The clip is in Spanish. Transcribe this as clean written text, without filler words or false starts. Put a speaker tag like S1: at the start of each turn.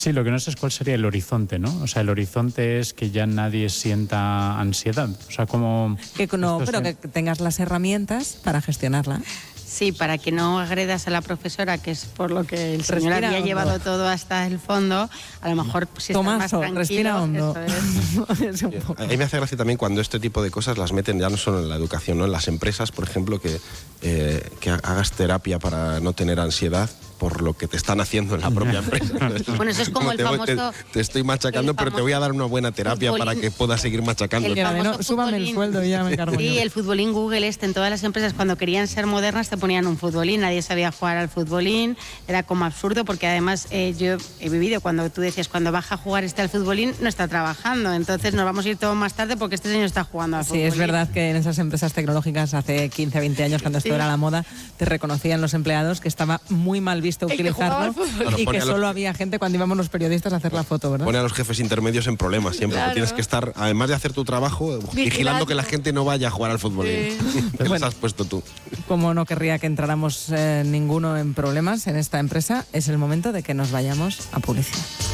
S1: Sí, lo que no sé es cuál sería el horizonte, ¿no? O sea, el horizonte es que ya nadie sienta ansiedad. O sea, como...
S2: Que tengas las herramientas para gestionarla.
S3: Sí, para que no agredas a la profesora, que es por lo que el señor había llevado todo hasta el fondo, a lo mejor si estás más tranquilo...
S2: respira hondo.
S4: A mí me hace gracia también cuando este tipo de cosas las meten ya no solo en la educación, ¿no? En las empresas, por ejemplo, que hagas terapia para no tener ansiedad por lo que te están haciendo en la propia empresa.
S3: Bueno, eso es como el famoso...
S4: Te estoy machacando, pero te voy a dar una buena terapia para que puedas seguir machacando.
S2: Súbame el sueldo y ya me encargo.
S3: Sí, el futbolín Google en todas las empresas cuando querían ser modernas te ponían un futbolín, nadie sabía jugar al futbolín, era como absurdo porque además yo he vivido cuando tú decías cuando baja a jugar al futbolín no está trabajando, entonces nos vamos a ir todo más tarde porque este señor está jugando al futbolín.
S2: Sí, es verdad que en esas empresas tecnológicas hace 15, 20 años cuando esto era la moda, te reconocían los empleados que estaba muy mal visto utilizarlo y que solo había gente cuando íbamos los periodistas a hacer la foto, ¿verdad?
S4: Pone a los jefes intermedios en problemas siempre, claro. Tienes que estar, además de hacer tu trabajo, vigilando que la gente no vaya a jugar al futbolín. ¿Qué les has puesto tú?
S2: Como no querría que entráramos ninguno en problemas en esta empresa, es el momento de que nos vayamos a publicidad.